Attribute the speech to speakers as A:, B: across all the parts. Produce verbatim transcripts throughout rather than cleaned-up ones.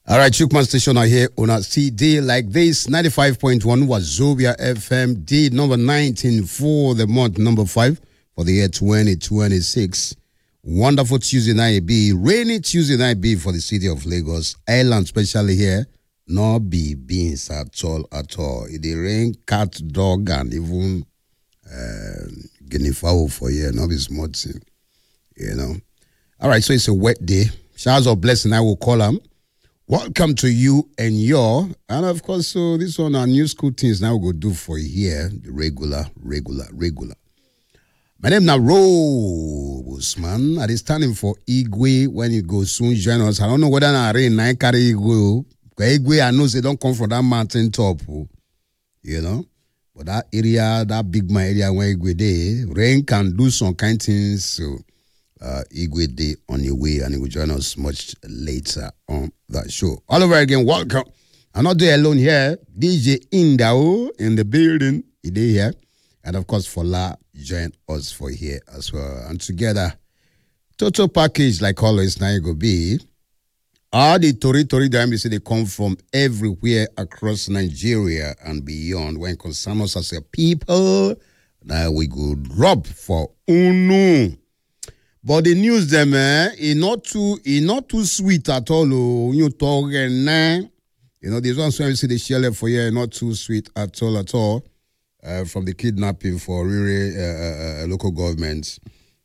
A: All right, Chukman Station are here on a C D like this. ninety-five point one Wazobia F M, D number nineteen for the month, number five for the year twenty twenty-six. Wonderful Tuesday night be, rainy Tuesday night be for the city of Lagos, Island, especially here. No be beans at all, at all. It dey rain, cat, dog, and even uh, guinea fowl for here. No be small thing, you know. All right, so it's a wet day. Showers of blessing, I will call them. Welcome to you and your, and of course, so this one, our new school things now we'll go do for you here, the regular, regular, regular. My name now Rose, man. I is standing for Igwe when you go soon join us. I don't know whether I rain nine carry Igwe. Igwe, I know they don't come from that mountain top, you know. But that area, that big my area where Igwe day, rain can do some kind of things. So uh, Igwe day on your way, and he will join us much later on that show. All over again, welcome. I'm not there alone here. D J Indao in the building, he day here. And of course, Fola join us for here as well. And together, total package like always, now you go be. All the Tori Tori that say they come from everywhere across Nigeria and beyond. When concern us as a people, now we go drop for Unu. But the news them, eh, is not too, is not too sweet at all. Oh. You talk and eh, you know, there's one when we see the shell for here, not too sweet at all, at all. Uh, from the kidnapping for really uh, uh, local governments,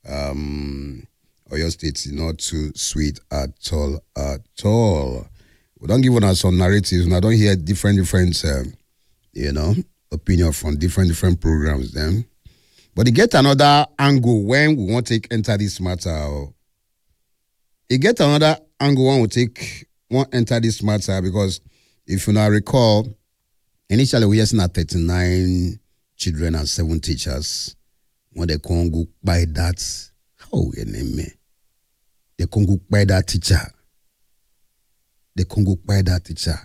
A: um, Oyo State is not too sweet at all, at all. We don't give us some narratives, and I don't hear different, different, uh, you know, opinion from different, different programs. Then, but they get another angle when we want to enter this matter. They get another angle when we take want enter this matter because if you now recall. Initially, we had thirty-nine children and seven teachers. When they can't go by that, how you name me? They can't go by that teacher. They can't go by that teacher.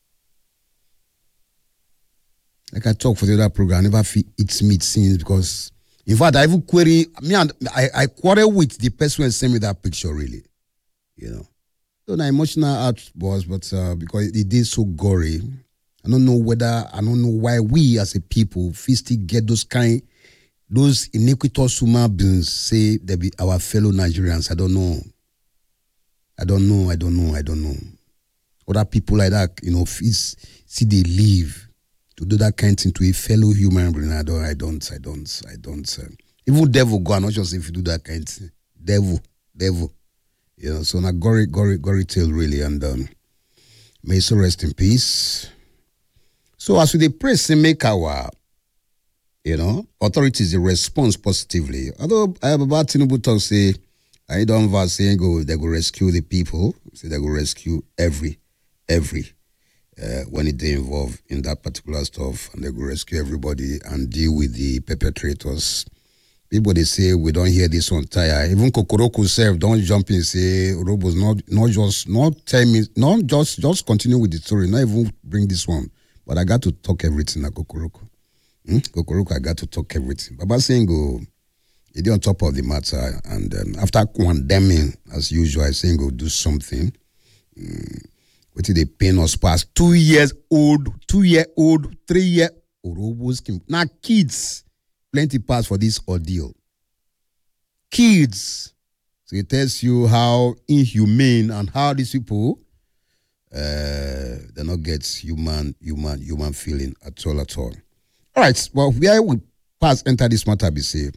A: Like I talk for the other program, I never feel it's meat scenes because, in fact, I even query me and I, I quarrel with the person who sent me that picture. Really, you know, so the emotional outburst, but uh, because it is so gory. I don't know whether, I don't know why we as a people still get those kind, those iniquitous human beings say they be our fellow Nigerians. I don't know. I don't know, I don't know, I don't know. Other people like that, you know, see they live to do that kind of thing to a fellow human being. I don't, I don't, I don't, I don't. Uh, even devil go, I'm not just if you do that kind of thing. Devil, devil. You know, so now gory, gory, gory tale really. And um, may so rest in peace. So as we pray, say make our, you know, authorities response positively. Although I have about Tinubu talk say, I don't verse saying go they go rescue the people, say they go rescue every, every uh, when it they involved in that particular stuff, and they go rescue everybody and deal with the perpetrators. People they say we don't hear this one tire. Even Kokoroku self don't jump in and say Robos not not just not tell me not just just continue with the story, not even bring this one. But I got to talk everything at Kokoroko. Hmm? Kokoroko, I got to talk everything. Baba saying go, he did on top of the matter, and um, after condemning, as usual, I saying go do something. Mm, what did they pain us past? Two years old, two year old, three year old. Now kids, plenty pass for this ordeal. Kids. So it tells you how inhumane and how these people Uh, they not get human, human, human feeling at all, at all. All right, well, where we pass enter this matter, be say,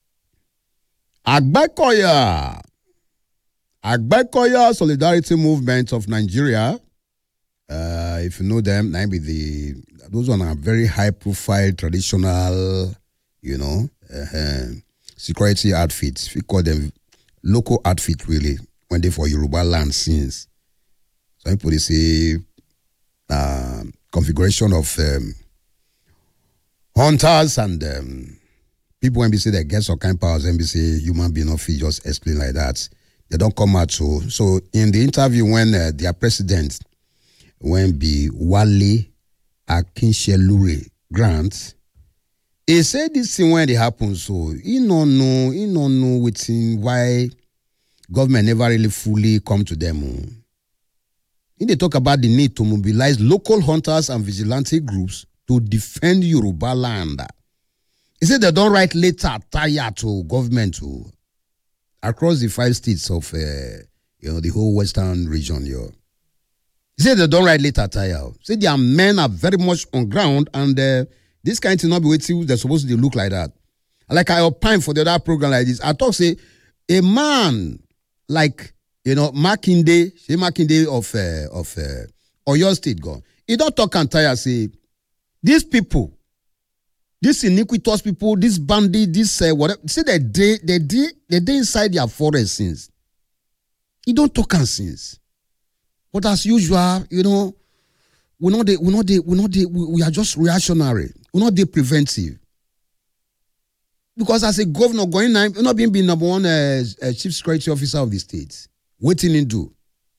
A: Agbekoya, Agbekoya Solidarity Movement of Nigeria. Uh, if you know them, maybe the those one are very high-profile, traditional, you know, uh, security outfits. We call them local outfit, really, when they for Yoruba land scenes. Some people they say uh, configuration of um, hunters and um, people when we say they get some kind of powers and we say human being of just explain like that. They don't come out so. So in the interview when uh, their president when be Wale Akinshelure Grant, he said this thing when it happens so he no know he no know within why government never really fully come to them. They talk about the need to mobilize local hunters and vigilante groups to defend Yoruba land. He said they don't write letter tired to government to across the five states of uh, you know the whole western region here. He said they don't write letter tired. Say their men are very much on ground, and uh, this kind of thing not be waiting. They're supposed to look like that. Like I opine for the other program like this. I talk say a man like you know Makinde, say Makinde of uh, of uh, Oyo State gone. He don't talk and tire say these people. These iniquitous people, this bandit, this uh, whatever. See, they day, they day, they day inside their forest since. You don't talk and since. But as usual, you know, we're not the, we're not the, we're not the, we are just reactionary. We're not the preventive. Because as a governor going now, you're not being the number one uh, uh, chief security officer of the state. Waiting in do.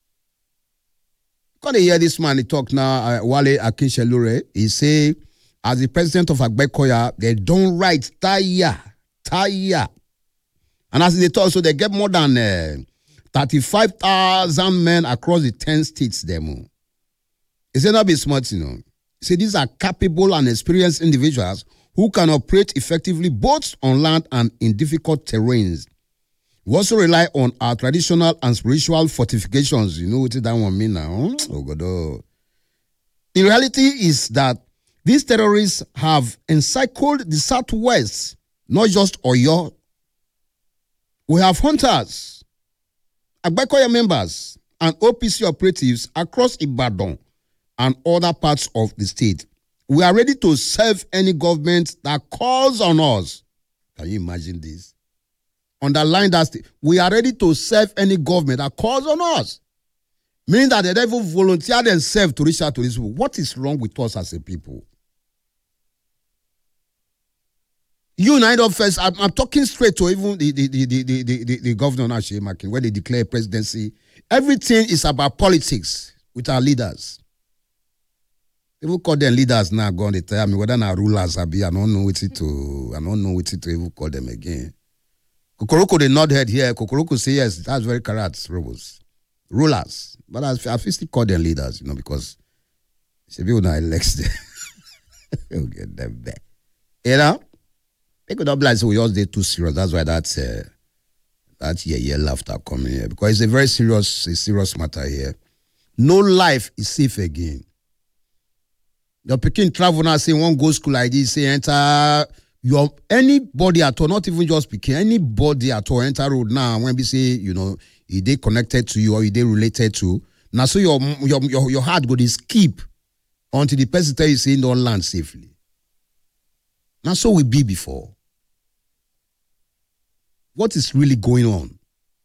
A: Quand you hear this man he talk now, uh, Wale Akinshelure, he say. As the president of Agbekoya, they don't write Taya, Taya. And as they talk, so they get more than uh, thirty-five thousand men across the ten states. Demo. It's not be smart, you know. Say these are capable and experienced individuals who can operate effectively both on land and in difficult terrains. We also rely on our traditional and spiritual fortifications. You know what that one mean now? Oh God! Oh. The reality is that these terrorists have encircled the southwest, not just Oyo. We have hunters, Agbekoya members, and O P C operatives across Ibadan and other parts of the state. We are ready to serve any government that calls on us. Can you imagine this? Underline that. We are ready to serve any government that calls on us. Meaning that they don't even volunteer themselves to reach out to these people. What is wrong with us as a people? Unite up first. I'm, I'm talking straight to even the the the the the, the, the governor now, Shea Makin, when they declare presidency. Everything is about politics with our leaders. People call them leaders now. Go on, they tell me whether now rulers are be. I don't know what it to. I don't know what it to even call them again. Kokoroko they nod head here. Kokoroko say yes. That's very correct. Rebels, rulers, but I, I still call them leaders. You know because if you now elect them, you'll get them back. You know. They could not be like, so we just did too serious. That's why that's uh, that yeah, yeah, laughter coming here. Because it's a very serious, a serious matter here. No life is safe again. The Peking travel now say one go school like this, say enter your anybody at all, not even just Peking, anybody at all enter road now when we say, you know, is they connected to you or is they related to. Now so your your your, your heart go to skip until the person tell you say don't land safely. Now, so we be before. What is really going on?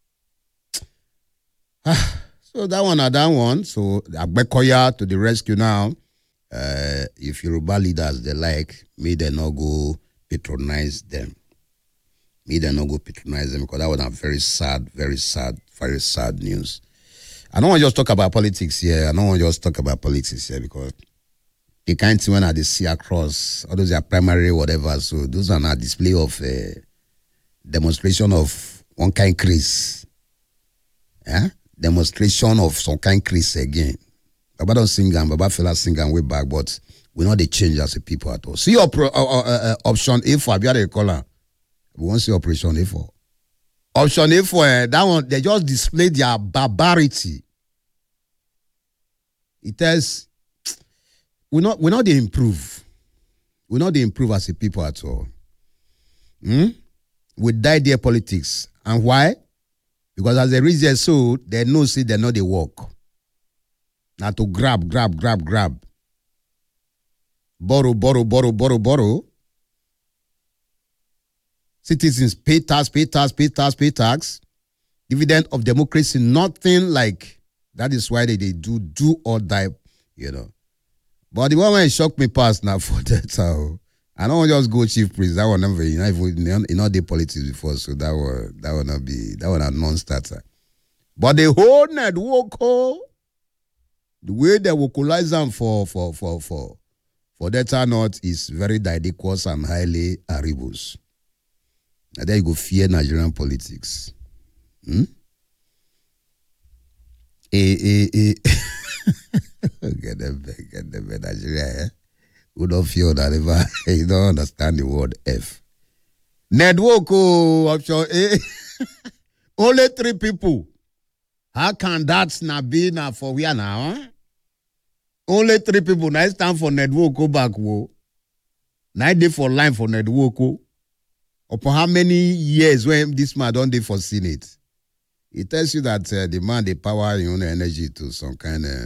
A: So that one, that one. So Agbekoya to the rescue now. Uh, if Yoruba leaders they like, may they not go patronize them. May they not go patronize them because that was a very sad, very sad, very sad news. I don't want to just talk about politics here. I don't want to just talk about politics here because the kind of thing when I see across, all those are primary, whatever. So those are not display of uh, demonstration of one kind crease. Yeah? Demonstration of some kind crease again. Baba don't sing and Baba fella sing and way back, but we know they change as a people at all. See your pro, uh, uh, uh, option A four, I be call we won't see operation A four. Option A four, uh, that one, they just display their barbarity. It tells We not we not they improve. We not they improve as a people at all. Hmm? We die their politics. And why? Because as they reach their soul, they know see they know they work. Now to grab, grab, grab, grab. Borrow, borrow, borrow, borrow, borrow. Citizens pay tax, pay tax, pay tax, pay tax. Dividend of democracy, nothing like that is why they, they do do or die, you know. But the one when it shocked me past now for that, uh, I don't just go chief priest. That one never, you know, you know, the politics before, so that will that will not be that will not non-starter. But the whole network, oh, the way they vocalize them for for for for for Delta North is very ridiculous and highly aribus. And then you go fear Nigerian politics. Hmm? Eh, eh, eh. Get them, get them, Nigeria. Eh? Who don't feel that if you don't understand the word F. Network option A. Only three people. How can that not be now for we are now? Huh? Only three people. Now it's time for network go back. Wo. Now day for line for network. Upon how many years when this man don't they for Senate? It tells you that uh, the man, the power, you know, energy to some kind of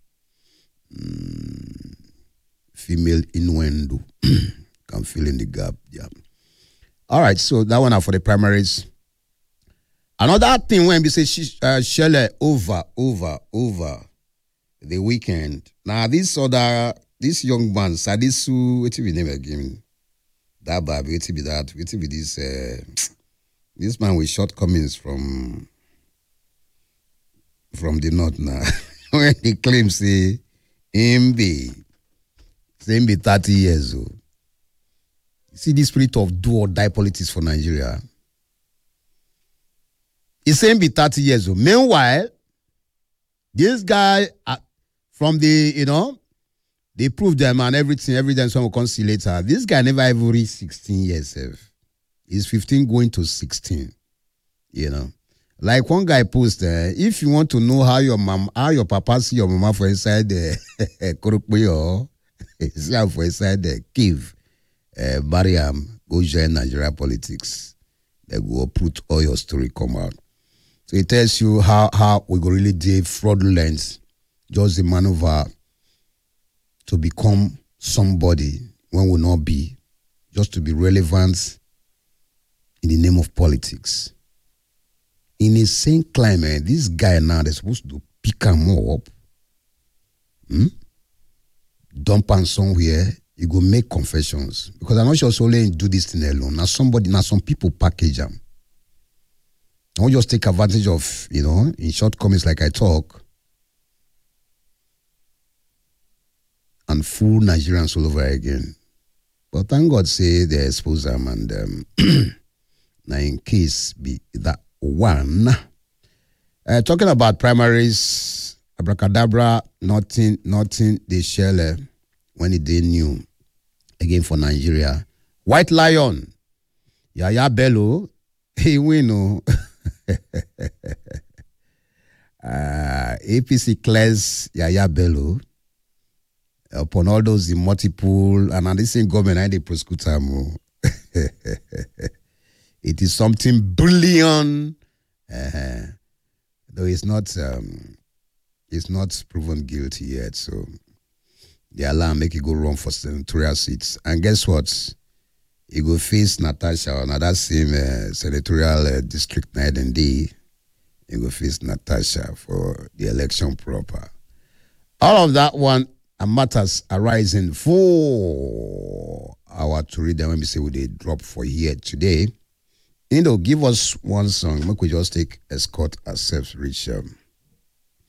A: um, female innuendo. Can fill in the gap. Yeah. All right. So that one are for the primaries. Another thing when we say uh, Shelley over, over, over the weekend. Now this other, this young man, Sadisu, what will be name again? That bad, what will be that? What will be this? Uh, this man with shortcomings from from the north now. When he claims say him be, say him be thirty years old. You see the spirit of do or die politics for Nigeria. He's saying be thirty years old. Meanwhile, this guy uh, from the, you know, they proved them and everything, every time someone comes see later. This guy never ever reached sixteen years. F. He's fifteen going to sixteen. You know. Like one guy posted, uh, if you want to know how your mom, how your papa see your mama for inside the Korokwe see how for inside the cave, uh, Mariam, go join Nigeria politics. They go put all your story come out. So it tells you how, how we go really do fraudulent, just the maneuver to become somebody when we not be, just to be relevant in the name of politics. In the same climate, this guy now they're supposed to pick him up, hmm? dump him somewhere, you go make confessions. Because I'm not just only do this thing alone. Now somebody, now some people package them. Don't just take advantage of, you know, in shortcomings like I talk, and fool Nigerians all over again. But thank God say they expose them and um, now in case be that one. Uh, talking about primaries, abracadabra, nothing, nothing, they shell uh, when it they new again for Nigeria. White Lion, Yaya Bello, he win. Oh. uh, A P C clears Yaya Bello upon all those the multiple and at the same government I they prosecute him. It is something brilliant, uh, though it's not um, it's not proven guilty yet. So the alarm make it go wrong for senatorial seats. And guess what? He go face Natasha on that same uh, senatorial uh, district night and day. He go face Natasha for the election proper. All of that one and matters arising for our to read them when we say we they drop for here today. You know, give us one song. Make we just take escort ourselves reach um,